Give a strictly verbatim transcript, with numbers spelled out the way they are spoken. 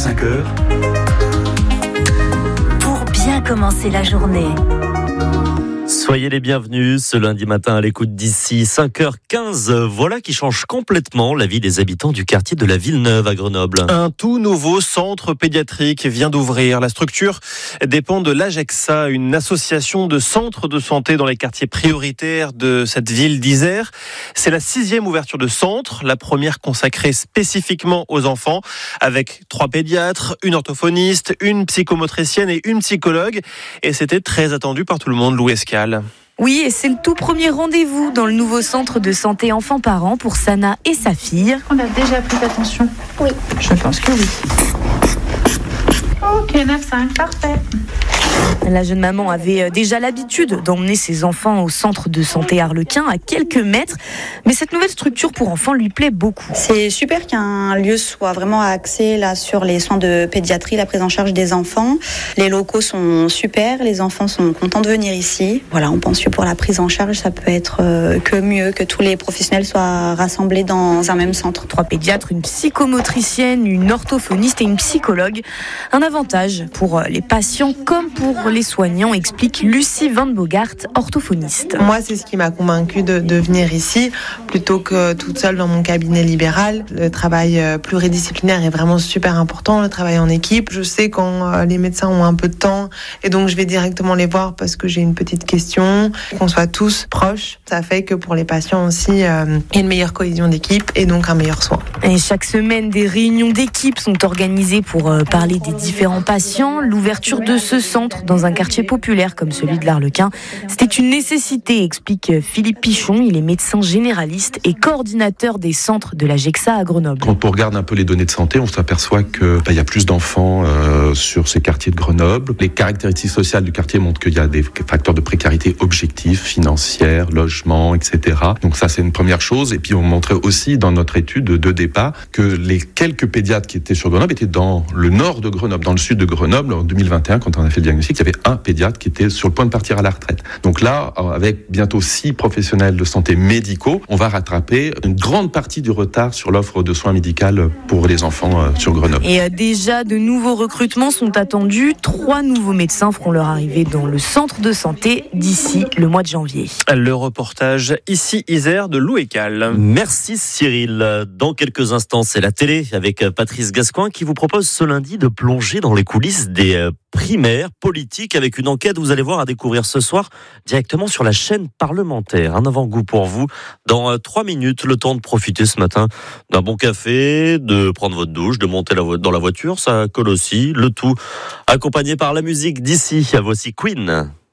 cinq heures. Pour bien commencer la journée. Soyez les bienvenus ce lundi matin à l'écoute d'ici cinq heures quinze. Voilà qui change complètement la vie des habitants du quartier de la Villeneuve à Grenoble. Un tout nouveau centre pédiatrique vient d'ouvrir. La structure dépend de l'Agexa, une association de centres de santé dans les quartiers prioritaires de cette ville d'Isère. C'est la sixième ouverture de centre, la première consacrée spécifiquement aux enfants, avec trois pédiatres, une orthophoniste, une psychomotricienne et une psychologue. Et c'était très attendu par tout le monde, Lou Escal. Oui, et c'est le tout premier rendez-vous dans le nouveau centre de santé enfants-parents pour Sana et sa fille. On a déjà pris attention. Oui. Je pense que oui. Ok, neuf cinq, parfait. La jeune maman avait déjà l'habitude d'emmener ses enfants au centre de santé Arlequin à quelques mètres. Mais cette nouvelle structure pour enfants lui plaît beaucoup. C'est super qu'un lieu soit vraiment axé là, sur les soins de pédiatrie, la prise en charge des enfants. Les locaux sont super, les enfants sont contents de venir ici. Voilà, on pense que pour la prise en charge, ça peut être euh, que mieux que tous les professionnels soient rassemblés dans un même centre. Trois pédiatres, une psychomotricienne, une orthophoniste et une psychologue. Un avantage pour les patients comme pour les soignants, explique Lucie Van Bogart, orthophoniste. Moi, c'est ce qui m'a convaincue de, de venir ici, plutôt que toute seule dans mon cabinet libéral. Le travail pluridisciplinaire est vraiment super important, le travail en équipe. Je sais quand les médecins ont un peu de temps, et donc je vais directement les voir parce que j'ai une petite question, qu'on soit tous proches. Ça fait que pour les patients aussi, euh, il y a une meilleure cohésion d'équipe et donc un meilleur soin. Et chaque semaine, des réunions d'équipe sont organisées pour euh, parler des différents patients. L'ouverture de ce centre dans un quartier populaire comme celui de l'Arlequin, c'était une nécessité, explique Philippe Pichon. Il est médecin généraliste et coordinateur des centres de l'Agexa à Grenoble. Quand on regarde un peu les données de santé, on s'aperçoit qu'il bah, y a plus d'enfants euh, sur ces quartiers de Grenoble. Les caractéristiques sociales du quartier montrent qu'il y a des facteurs de précarité objectifs, financières, logement, et cetera. Donc ça, c'est une première chose. Et puis on montrait aussi dans notre étude de départ que les quelques pédiatres qui étaient sur Grenoble étaient dans le nord de Grenoble, dans le sud de Grenoble. En deux mille vingt et un, quand on a fait le diagnostic, il y avait un pédiatre qui était sur le point de partir à la retraite. Donc là, avec bientôt six professionnels de santé médicaux, on va rattraper une grande partie du retard sur l'offre de soins médicaux pour les enfants sur Grenoble. Et déjà, de nouveaux recrutements sont attendus. Trois nouveaux médecins feront leur arrivée dans le centre de santé d'ici le mois de janvier. Le reportage ici Isère de Lou Escal. Merci Cyril. Dans quelques instants, c'est la télé avec Patrice Gascoin qui vous propose ce lundi de plonger dans les coulisses des primaires politiques avec une enquête, vous allez voir, à découvrir ce soir directement sur la chaîne parlementaire. Un avant-goût pour vous. Dans trois minutes, le temps de profiter ce matin d'un bon café, de prendre votre douche, de monter dans la voiture, ça colle aussi. Le tout accompagné par la musique d'ici. Voici Queen.